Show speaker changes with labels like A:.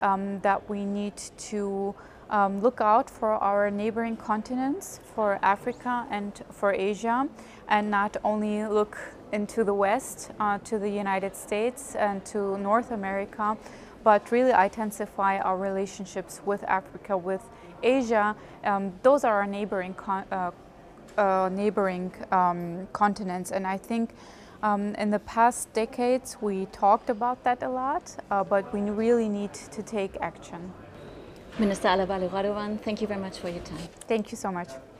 A: that we need to look out for our neighboring continents, for Africa and for Asia, and not only look into the West, to the United States and to North America, but really intensify our relationships with Africa, with Asia. Those are our neighboring continents, and I think in the past decades we talked about that a lot, but we really need to take action.
B: Minister Alabali Radovan, thank you very much for your time.
A: Thank you so much.